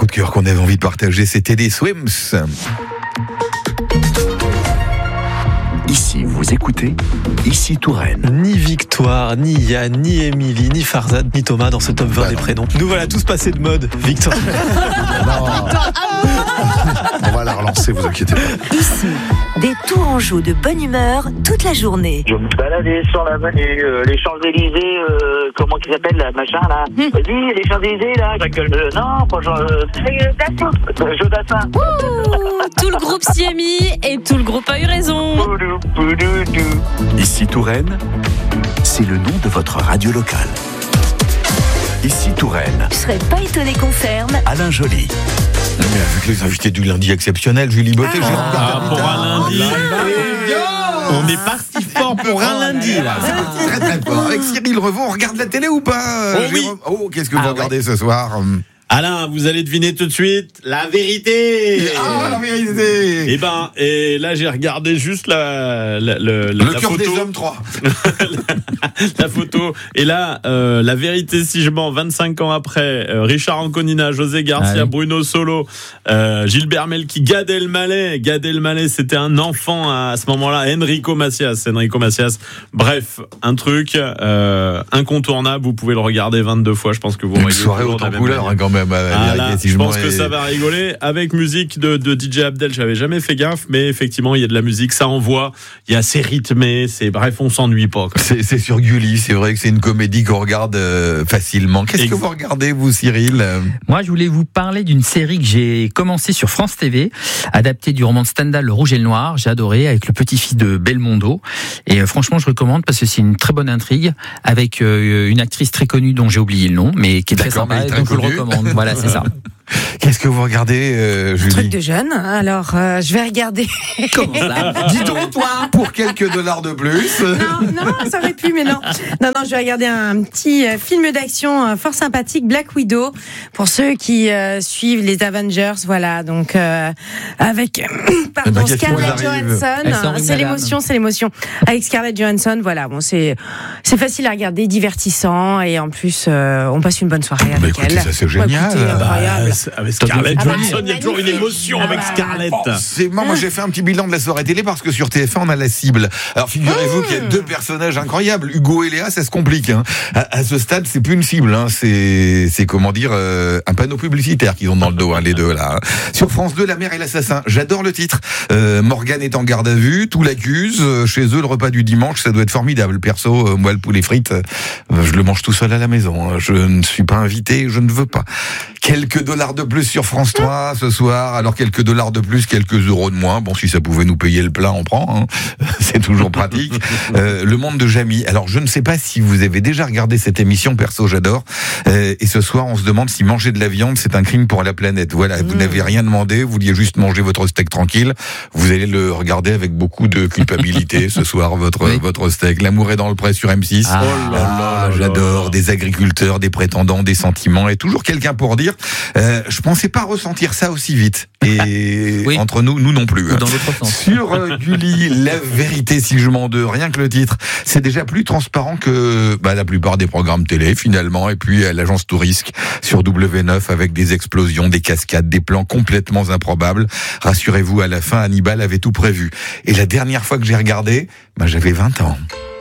de cœur qu'on avait envie de partager, c'était des Swims. Ici, vous écoutez, ici Touraine. Ni Victoire, ni Yann, ni Émilie, ni Farzad, ni Thomas dans ce top 20 des prénoms. Nous voilà tous passés de mode, Victor. On va la relancer, vous inquiétez pas. Ici, des Tourangeaux de bonne humeur toute la journée. Je me baladais sur l'avenue, les Champs-Élysées, comment qu'ils appellent là, machin là. Vas-y, les Champs-Élysées là, non, pas Jodassin. Tout le groupe s'y est mis et tout le groupe a eu raison. Ici Touraine, c'est le nom de votre radio locale. Ici Touraine, Je serais pas étonné qu'on ferme. Alain Joly. Mais avec les invités du lundi exceptionnel, Julie Bottet, Pour un lundi. On est parti fort pour un lundi là. très très fort. Avec Cyril Revaux, on regarde la télé ou pas? Oh oui. Oh, qu'est-ce que vous regardez ce soir? Alain, vous allez deviner tout de suite la vérité. Ah, la vérité. Et là j'ai regardé juste la Le cœur photo. des hommes 3. La photo. Et là, la vérité, si je mens, 25 ans après, Richard Anconina, José Garcia, Bruno Solo, Gilbert Melki, Gad Elmaleh. Gad Elmaleh, c'était un enfant à ce moment-là. Enrico Macias. Bref, un truc incontournable. Vous pouvez le regarder 22 fois. Je pense que vous Une voyez soirée toujours autant de la même couleur, manière. quand même. Ah là, Si je pense m'en que ai- ça va rigoler. Avec musique de DJ Abdel, j'avais jamais fait gaffe, mais effectivement, il y a de la musique, ça envoie. Il y a c'est rythmé, bref, on s'ennuie pas. Quoi. C'est sur Gulli, c'est vrai que c'est une comédie qu'on regarde facilement. Qu'est-ce que vous regardez, vous, Cyril? Moi, je voulais vous parler d'une série que j'ai commencée sur France TV, adaptée du roman de Stendhal, Le Rouge et le Noir. J'ai adoré, avec le petit-fils de Belmondo. Et franchement, je recommande parce que c'est une très bonne intrigue, avec une actrice très connue dont j'ai oublié le nom, mais qui est très sympa, donc je le recommande. Voilà, c'est ça. Qu'est-ce que vous regardez, Julie? Truc de jeune. Alors, je vais regarder. Comment ça? Dis donc, toi, pour quelques dollars de plus. Non, ça aurait pu, mais non. Non, je vais regarder un petit film d'action fort sympathique, Black Widow, pour ceux qui suivent les Avengers. Voilà, donc avec Scarlett Johansson. C'est l'émotion. Avec Scarlett Johansson, voilà. Bon, c'est facile à regarder, divertissant, et en plus, on passe une bonne soirée avec écoutez, elle. ça, c'est génial. Écoutez, incroyable. Avec Scarlett Johansson, il y a toujours une émotion avec Scarlett. Moi, j'ai fait un petit bilan de la soirée télé parce que sur TF1, on a la cible. Alors, figurez-vous qu'il y a deux personnages incroyables. Hugo et Léa, ça se complique. Hein. À ce stade, c'est plus une cible. Hein. C'est comment dire, un panneau publicitaire qu'ils ont dans le dos, hein, les deux là. Hein. Sur France 2, La mère et l'assassin. J'adore le titre. Morgane est en garde à vue, tout l'accuse. Chez eux, le repas du dimanche, ça doit être formidable. Perso, moi, le poulet frites, je le mange tout seul à la maison. Hein. Je ne suis pas invité, je ne veux pas. Quelques dollars de plus sur France 3 ce soir. Alors quelques dollars de plus, quelques euros de moins. Bon, si ça pouvait nous payer le plein, on prend. Hein. C'est toujours pratique. Le monde de Jamie. Alors je ne sais pas si vous avez déjà regardé cette émission. Perso, j'adore. Et ce soir, on se demande si manger de la viande, c'est un crime pour la planète. Voilà, vous n'avez rien demandé. Vous vouliez juste manger votre steak tranquille. Vous allez le regarder avec beaucoup de culpabilité ce soir. Votre steak. L'amour est dans le pré sur M6. J'adore. Des agriculteurs, des prétendants, des sentiments, et toujours quelqu'un pour dire. Je pensais pas ressentir ça aussi vite. Et entre nous non plus. Dans l'autre sens. Sur Gulli, la vérité, si je m'en deux, rien que le titre, c'est déjà plus transparent que la plupart des programmes télé finalement. Et puis l'agence Tourisque sur W9 avec des explosions, des cascades, des plans complètement improbables. Rassurez-vous, à la fin, Hannibal avait tout prévu. Et la dernière fois que j'ai regardé, j'avais 20 ans.